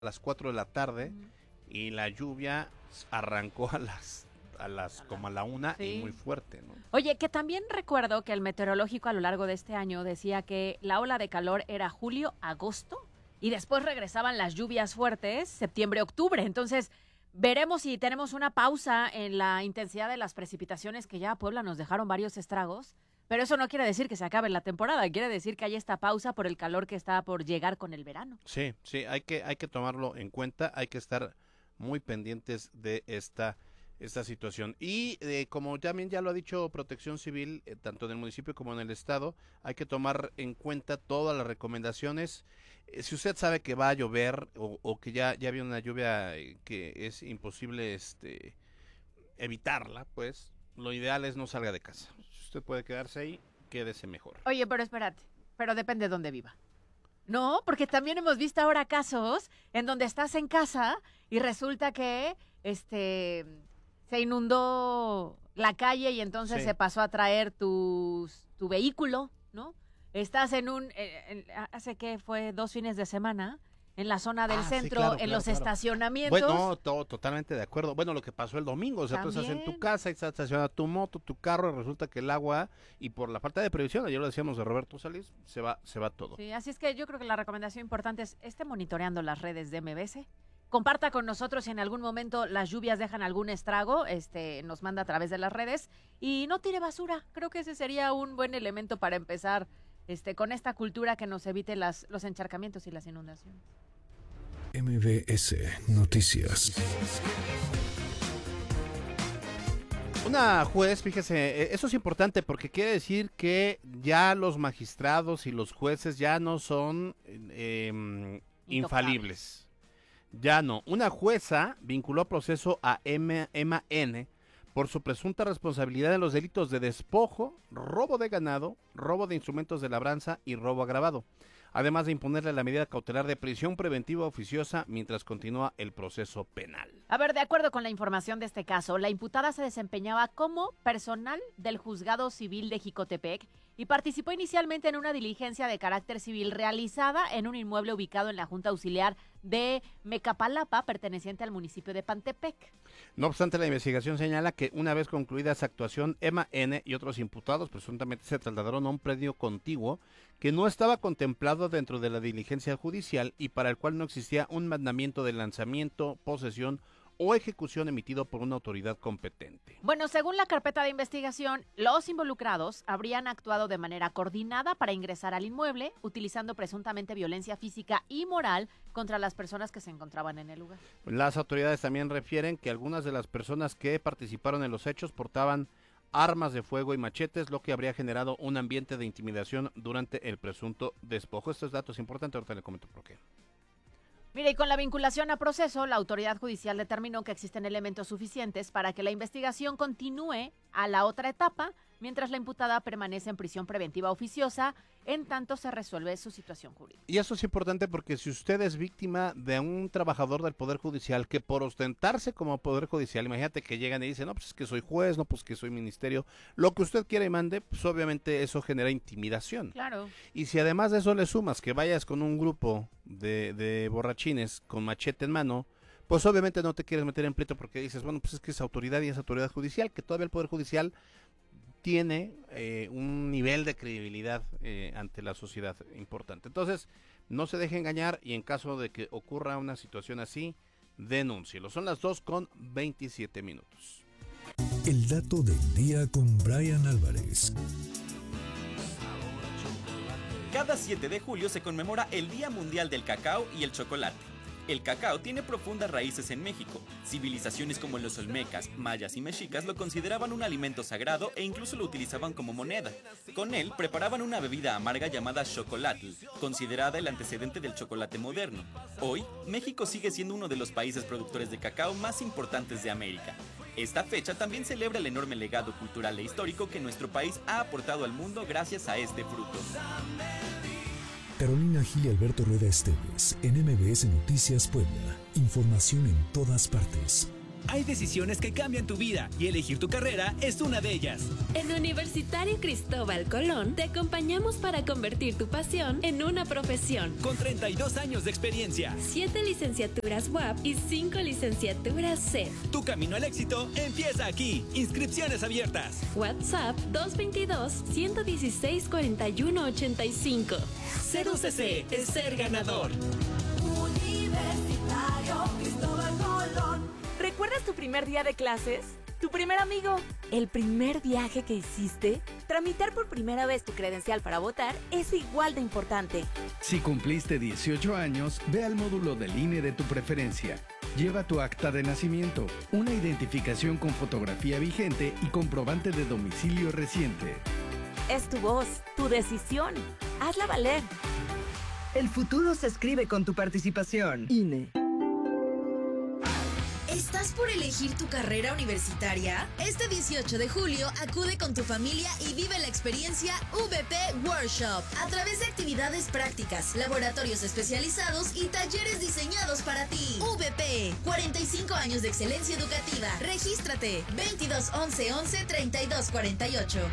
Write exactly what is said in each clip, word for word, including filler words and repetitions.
a las cuatro de la tarde Ujú. y la lluvia arrancó a las a las como a la una Sí. y muy fuerte, ¿no? Oye, que también recuerdo que el meteorológico a lo largo de este año decía que la ola de calor era julio, agosto y después regresaban las lluvias fuertes, septiembre, octubre. Entonces, veremos si tenemos una pausa en la intensidad de las precipitaciones, que ya a Puebla nos dejaron varios estragos, pero eso no quiere decir que se acabe la temporada, quiere decir que hay esta pausa por el calor que está por llegar con el verano. Sí, sí, hay que hay que tomarlo en cuenta, hay que estar muy pendientes de esta esta situación. Y eh, como también ya lo ha dicho Protección Civil, eh, tanto en el municipio como en el estado, hay que tomar en cuenta todas las recomendaciones. Eh, si usted sabe que va a llover o, o que ya, ya viene una lluvia eh, que es imposible este evitarla, pues lo ideal es no salga de casa. Si usted puede quedarse ahí, quédese mejor. Oye, pero espérate, pero depende de dónde viva. No, porque también hemos visto ahora casos en donde estás en casa y resulta que este se inundó la calle y entonces Sí. se pasó a traer tus, tu vehículo, ¿no? Estás en un, eh, en- hace que fue dos fines de semana, en la zona del Ah, sí, centro, claro, en claro, los claro. estacionamientos. Bueno, no, to- totalmente de acuerdo. Bueno, lo que pasó el domingo, o sea, tú estás en tu También. casa y estás estacionada tu moto, tu carro, y resulta que el agua, y por la falta de previsión, ayer lo decíamos de Roberto Solís, se va, se va todo. Sí, así es que yo creo que la recomendación importante es esté monitoreando las redes de M B S. Comparta con nosotros si en algún momento las lluvias dejan algún estrago, este, nos manda a través de las redes y no tire basura. Creo que ese sería un buen elemento para empezar, este, con esta cultura que nos evite las, los encharcamientos y las inundaciones. M B S Noticias. Una juez, fíjese, eh, eso es importante porque quiere decir que ya los magistrados y los jueces ya no son eh, em, infalibles. Ya no. Una jueza vinculó a proceso a Emma, Emma N. por su presunta responsabilidad en los delitos de despojo, robo de ganado, robo de instrumentos de labranza y robo agravado, además de imponerle la medida cautelar de prisión preventiva oficiosa mientras continúa el proceso penal. A ver, de acuerdo con la información de este caso, la imputada se desempeñaba como personal del Juzgado Civil de Jicotepec y participó inicialmente en una diligencia de carácter civil realizada en un inmueble ubicado en la Junta Auxiliar de Mecapalapa, perteneciente al municipio de Pantepec. No obstante, la investigación señala que una vez concluida esa actuación, Emma N. y otros imputados presuntamente se trasladaron a un predio contiguo que no estaba contemplado dentro de la diligencia judicial y para el cual no existía un mandamiento de lanzamiento, posesión o ejecución emitido por una autoridad competente. Bueno, según la carpeta de investigación, los involucrados habrían actuado de manera coordinada para ingresar al inmueble, utilizando presuntamente violencia física y moral contra las personas que se encontraban en el lugar. Las autoridades también refieren que algunas de las personas que participaron en los hechos portaban armas de fuego y machetes, lo que habría generado un ambiente de intimidación durante el presunto despojo. Estos datos importantes, ahorita le comento por qué. Mire, y con la vinculación a proceso, la autoridad judicial determinó que existen elementos suficientes para que la investigación continúe a la otra etapa, mientras la imputada permanece en prisión preventiva oficiosa, en tanto se resuelve su situación jurídica. Y eso es importante porque si usted es víctima de un trabajador del Poder Judicial que por ostentarse como Poder Judicial, imagínate que llegan y dicen, no, pues es que soy juez, no, pues que soy ministerio, lo que usted quiera y mande, pues obviamente eso genera intimidación. Claro. Y si además de eso le sumas que vayas con un grupo de, de borrachines con machete en mano, pues obviamente no te quieres meter en pleito porque dices, bueno, pues es que es autoridad y es autoridad judicial, que todavía el Poder Judicial tiene eh, un nivel de credibilidad eh, ante la sociedad importante. Entonces, no se deje engañar y en caso de que ocurra una situación así, denúncielo. Son las dos con veintisiete minutos. El dato del día con Brian Álvarez. Cada siete de julio se conmemora el Día Mundial del Cacao y el Chocolate. El cacao tiene profundas raíces en México. Civilizaciones como los olmecas, mayas y mexicas lo consideraban un alimento sagrado e incluso lo utilizaban como moneda. Con él preparaban una bebida amarga llamada chocolatl, considerada el antecedente del chocolate moderno. Hoy, México sigue siendo uno de los países productores de cacao más importantes de América. Esta fecha también celebra el enorme legado cultural e histórico que nuestro país ha aportado al mundo gracias a este fruto. Carolina Gil y Alberto Rueda Esteves, en M B S Noticias Puebla. Información en todas partes. Hay decisiones que cambian tu vida y elegir tu carrera es una de ellas. En Universitario Cristóbal Colón te acompañamos para convertir tu pasión en una profesión. Con treinta y dos años de experiencia, siete licenciaturas U A P y cinco licenciaturas C E F. Tu camino al éxito empieza aquí. Inscripciones abiertas. WhatsApp dos dos dos, uno uno seis, cuatro uno ocho cinco. Ser U C C es ser ganador. Universitario Cristóbal Colón. ¿Recuerdas tu primer día de clases? ¿Tu primer amigo? ¿El primer viaje que hiciste? Tramitar por primera vez tu credencial para votar es igual de importante. Si cumpliste dieciocho años, ve al módulo del I N E de tu preferencia. Lleva tu acta de nacimiento, una identificación con fotografía vigente y comprobante de domicilio reciente. Es tu voz, tu decisión. Hazla valer. El futuro se escribe con tu participación. I N E. ¿Estás por elegir tu carrera universitaria? Este dieciocho de julio acude con tu familia y vive la experiencia V P Workshop a través de actividades prácticas, laboratorios especializados y talleres diseñados para ti. V P, cuarenta y cinco años de excelencia educativa. Regístrate veintidós once once treinta y dos cuarenta y ocho.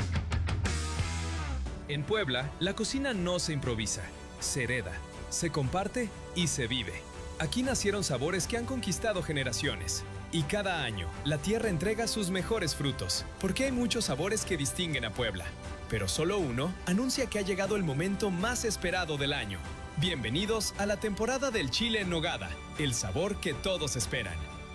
En Puebla, la cocina no se improvisa, se hereda, se comparte y se vive. Aquí nacieron sabores que han conquistado generaciones. Y cada año, la tierra entrega sus mejores frutos, porque hay muchos sabores que distinguen a Puebla. Pero solo uno anuncia que ha llegado el momento más esperado del año. Bienvenidos a la temporada del chile en nogada, el sabor que todos esperan.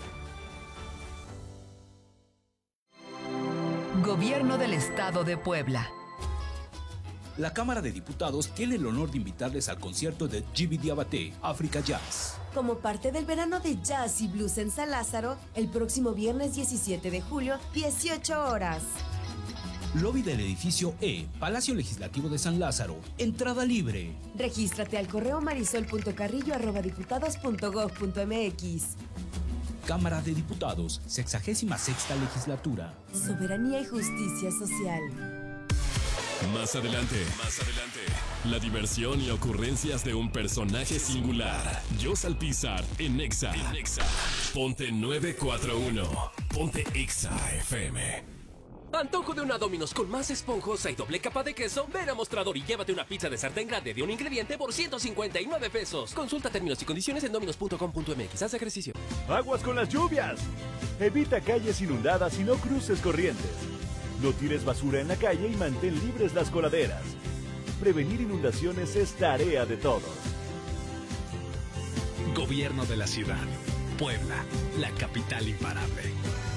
Gobierno del Estado de Puebla. La Cámara de Diputados tiene el honor de invitarles al concierto de Gibi Diabaté, África Jazz. Como parte del verano de jazz y blues en San Lázaro, el próximo viernes diecisiete de julio, dieciocho horas. Lobby del edificio E, Palacio Legislativo de San Lázaro. Entrada libre. Regístrate al correo marisol punto carrillo arroba diputados punto gob punto mx. Cámara de Diputados, sexagésima sexta legislatura. Soberanía y justicia social. Más adelante, más adelante, la diversión y ocurrencias de un personaje singular. Jos Alpizar en Exa. En Exa. Ponte nueve cuatro uno. Ponte Exa F M. Antojo de una Domino's con más esponjosa y doble capa de queso. Ven a Mostrador y llévate una pizza de sartén grande de un ingrediente por ciento cincuenta y nueve pesos. Consulta términos y condiciones en dominos punto com punto mx. Haz ejercicio. Aguas con las lluvias. Evita calles inundadas y no cruces corrientes. No tires basura en la calle y mantén libres las coladeras. Prevenir inundaciones es tarea de todos. Gobierno de la ciudad. Puebla, la capital imparable.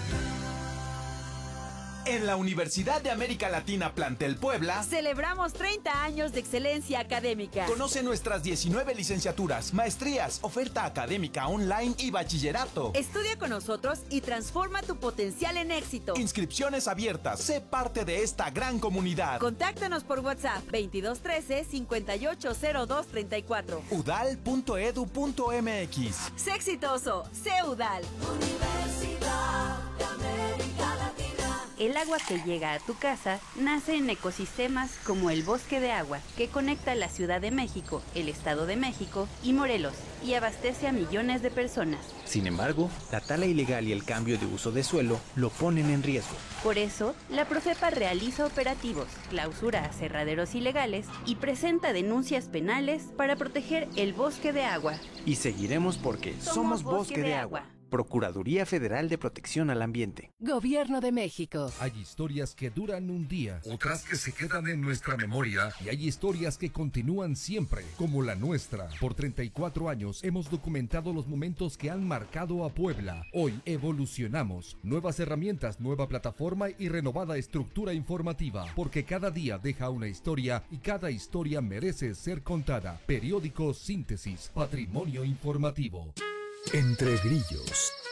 En la Universidad de América Latina Plantel Puebla celebramos treinta años de excelencia académica. Conoce nuestras diecinueve licenciaturas, maestrías, oferta académica online y bachillerato. Estudia con nosotros y transforma tu potencial en éxito. Inscripciones abiertas. Sé parte de esta gran comunidad. Contáctanos por WhatsApp veintidós trece cincuenta y ocho cero dos treinta y cuatro. udal punto edu punto mx. Sé exitoso, sé UDAL. Universidad de América Latina. El agua que llega a tu casa nace en ecosistemas como el Bosque de Agua, que conecta la Ciudad de México, el Estado de México y Morelos, y abastece a millones de personas. Sin embargo, la tala ilegal y el cambio de uso de suelo lo ponen en riesgo. Por eso, la Profepa realiza operativos, clausura aserraderos ilegales y presenta denuncias penales para proteger el Bosque de Agua. Y seguiremos porque somos, somos Bosque, Bosque de, de Agua. Agua. Procuraduría Federal de Protección al Ambiente. Gobierno de México. Hay historias que duran un día, otras que se quedan en nuestra memoria y hay historias que continúan siempre, como la nuestra. Por treinta y cuatro años hemos documentado los momentos que han marcado a Puebla. Hoy evolucionamos. Nuevas herramientas, nueva plataforma y renovada estructura informativa, porque cada día deja una historia y cada historia merece ser contada. Periódico Síntesis, Patrimonio Informativo. Entre grillos,